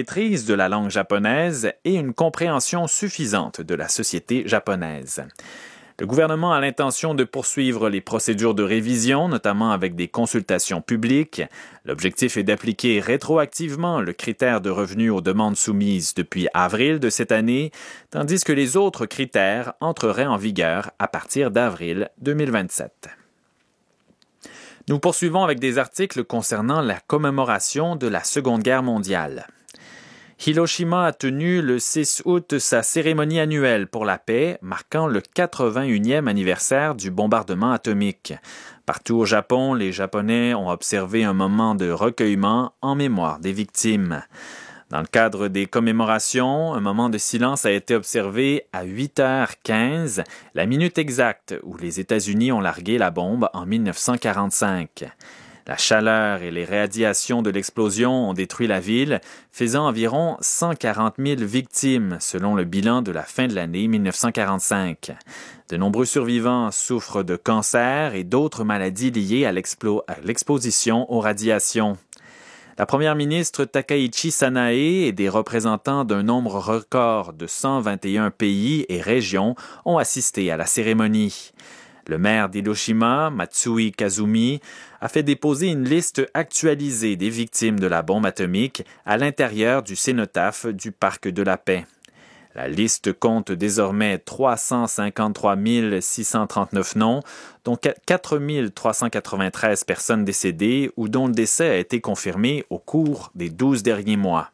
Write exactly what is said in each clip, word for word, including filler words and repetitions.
maîtrise de la langue japonaise et une compréhension suffisante de la société japonaise. Le gouvernement a l'intention de poursuivre les procédures de révision, notamment avec des consultations publiques. L'objectif est d'appliquer rétroactivement le critère de revenu aux demandes soumises depuis avril de cette année, tandis que les autres critères entreraient en vigueur à partir d'avril deux mille vingt-sept. Nous poursuivons avec des articles concernant la commémoration de la Seconde Guerre mondiale. Hiroshima a tenu le six août sa cérémonie annuelle pour la paix, marquant le quatre-vingt-unième anniversaire du bombardement atomique. Partout au Japon, les Japonais ont observé un moment de recueillement en mémoire des victimes. Dans le cadre des commémorations, un moment de silence a été observé à huit heures quinze, la minute exacte où les États-Unis ont largué la bombe en dix-neuf cent quarante-cinq. La chaleur et les radiations de l'explosion ont détruit la ville, faisant environ cent quarante mille victimes, selon le bilan de la fin de l'année dix-neuf cent quarante-cinq. De nombreux survivants souffrent de cancer et d'autres maladies liées à, l'explo- à l'exposition aux radiations. La première ministre Takaichi Sanae et des représentants d'un nombre record de cent vingt et un pays et régions ont assisté à la cérémonie. Le maire d'Hiroshima, Matsui Kazumi, a fait déposer une liste actualisée des victimes de la bombe atomique à l'intérieur du cénotaphe du Parc de la Paix. La liste compte désormais trois cent cinquante-trois mille six cent trente-neuf noms, dont quatre mille trois cent quatre-vingt-treize personnes décédées ou dont le décès a été confirmé au cours des douze derniers mois.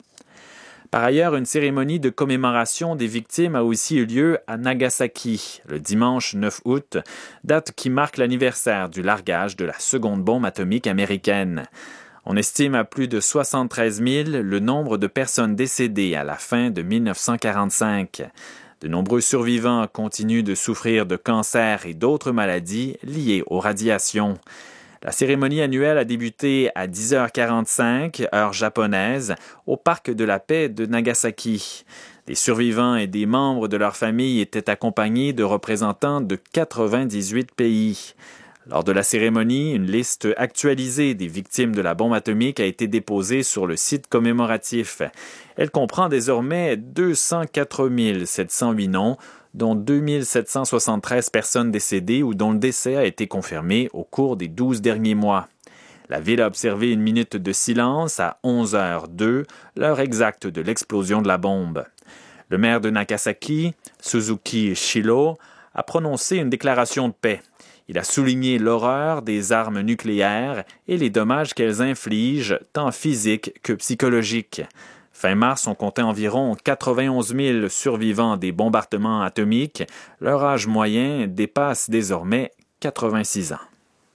Par ailleurs, une cérémonie de commémoration des victimes a aussi eu lieu à Nagasaki, le dimanche neuf août, date qui marque l'anniversaire du largage de la seconde bombe atomique américaine. On estime à plus de soixante-treize mille le nombre de personnes décédées à la fin de dix-neuf cent quarante-cinq. De nombreux survivants continuent de souffrir de cancer et d'autres maladies liées aux radiations. La cérémonie annuelle a débuté à dix heures quarante-cinq, heure japonaise, au Parc de la Paix de Nagasaki. Les survivants et des membres de leur famille étaient accompagnés de représentants de quatre-vingt-dix-huit pays. Lors de la cérémonie, une liste actualisée des victimes de la bombe atomique a été déposée sur le site commémoratif. Elle comprend désormais deux cent quatre mille sept cent huit noms, dont deux mille sept cent soixante-treize personnes décédées ou dont le décès a été confirmé au cours des douze derniers mois. La ville a observé une minute de silence à onze heures deux, l'heure exacte de l'explosion de la bombe. Le maire de Nagasaki, Suzuki Shiro, a prononcé une déclaration de paix. Il a souligné l'horreur des armes nucléaires et les dommages qu'elles infligent, tant physiques que psychologiques. Fin mars, on comptait environ quatre-vingt-onze mille survivants des bombardements atomiques. Leur âge moyen dépasse désormais quatre-vingt-six ans.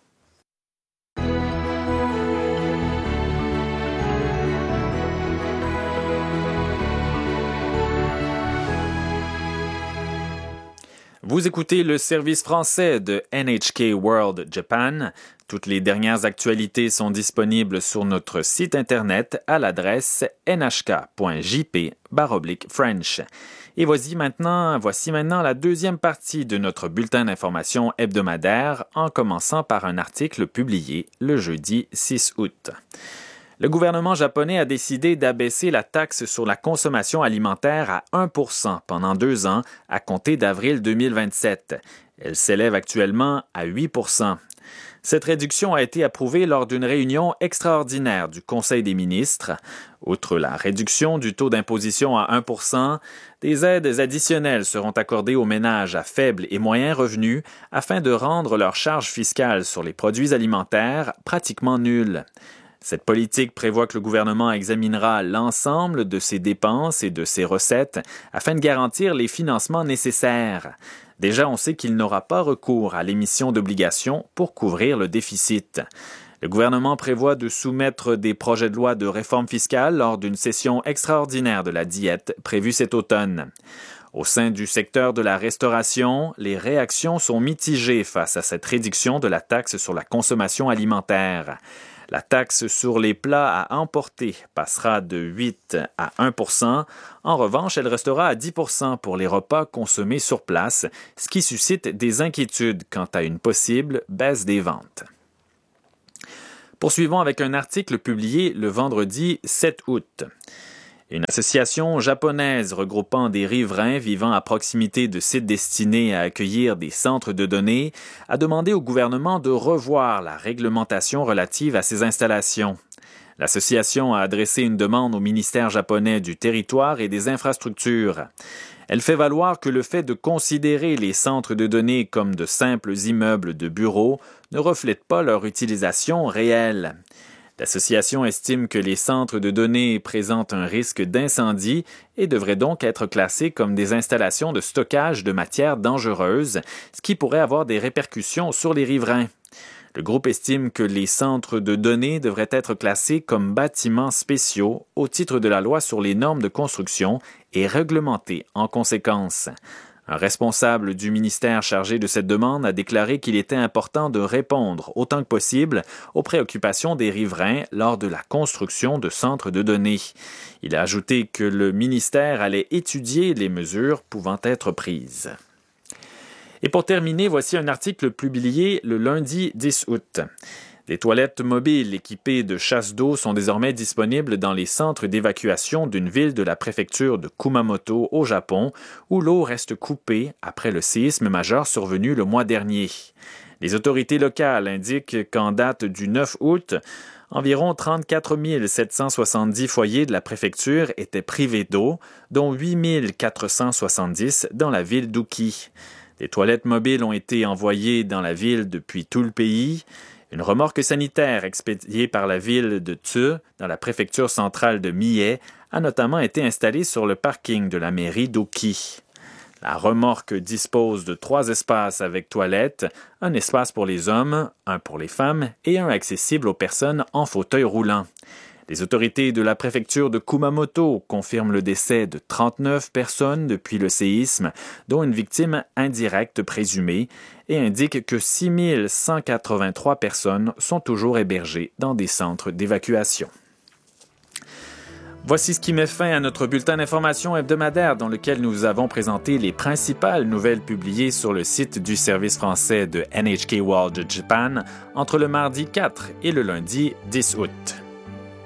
Vous écoutez le service français de N H K World Japan. Toutes les dernières actualités sont disponibles sur notre site Internet à l'adresse n h k point j p barre oblique French. Et voici maintenant, voici maintenant la deuxième partie de notre bulletin d'information hebdomadaire, en commençant par un article publié le jeudi six août. Le gouvernement japonais a décidé d'abaisser la taxe sur la consommation alimentaire à un pour cent pendant deux ans à compter d'avril deux mille vingt-sept. Elle s'élève actuellement à huit pour cent. Cette réduction a été approuvée lors d'une réunion extraordinaire du Conseil des ministres. Outre la réduction du taux d'imposition à un pour cent, des aides additionnelles seront accordées aux ménages à faible et moyen revenus afin de rendre leur charge fiscale sur les produits alimentaires pratiquement nulle. Cette politique prévoit que le gouvernement examinera l'ensemble de ses dépenses et de ses recettes afin de garantir les financements nécessaires. Déjà, on sait qu'il n'aura pas recours à l'émission d'obligations pour couvrir le déficit. Le gouvernement prévoit de soumettre des projets de loi de réforme fiscale lors d'une session extraordinaire de la Diète prévue cet automne. Au sein du secteur de la restauration, les réactions sont mitigées face à cette réduction de la taxe sur la consommation alimentaire. La taxe sur les plats à emporter passera de huit à un pour cent. En revanche, elle restera à dix pour cent pour les repas consommés sur place, ce qui suscite des inquiétudes quant à une possible baisse des ventes. Poursuivons avec un article publié le vendredi sept août. Une association japonaise regroupant des riverains vivant à proximité de sites destinés à accueillir des centres de données a demandé au gouvernement de revoir la réglementation relative à ces installations. L'association a adressé une demande au ministère japonais du Territoire et des Infrastructures. Elle fait valoir que le fait de considérer les centres de données comme de simples immeubles de bureaux ne reflète pas leur utilisation réelle. L'association estime que les centres de données présentent un risque d'incendie et devraient donc être classés comme des installations de stockage de matières dangereuses, ce qui pourrait avoir des répercussions sur les riverains. Le groupe estime que les centres de données devraient être classés comme bâtiments spéciaux au titre de la loi sur les normes de construction et réglementés en conséquence. Un responsable du ministère chargé de cette demande a déclaré qu'il était important de répondre autant que possible aux préoccupations des riverains lors de la construction de centres de données. Il a ajouté que le ministère allait étudier les mesures pouvant être prises. Et pour terminer, voici un article publié le lundi dix août. Des toilettes mobiles équipées de chasse d'eau sont désormais disponibles dans les centres d'évacuation d'une ville de la préfecture de Kumamoto au Japon, où l'eau reste coupée après le séisme majeur survenu le mois dernier. Les autorités locales indiquent qu'en date du neuf août, environ trente-quatre mille sept cent soixante-dix foyers de la préfecture étaient privés d'eau, dont huit mille quatre cent soixante-dix dans la ville d'Uki. Des toilettes mobiles ont été envoyées dans la ville depuis tout le pays. Une remorque sanitaire expédiée par la ville de Tsu, dans la préfecture centrale de Mie, a notamment été installée sur le parking de la mairie d'Oki. La remorque dispose de trois espaces avec toilettes, un espace pour les hommes, un pour les femmes et un accessible aux personnes en fauteuil roulant. Les autorités de la préfecture de Kumamoto confirment le décès de trente-neuf personnes depuis le séisme, dont une victime indirecte présumée, et indiquent que six mille cent quatre-vingt-trois personnes sont toujours hébergées dans des centres d'évacuation. Voici ce qui met fin à notre bulletin d'information hebdomadaire dans lequel nous avons présenté les principales nouvelles publiées sur le site du service français de N H K World Japan entre le mardi quatre et le lundi dix août.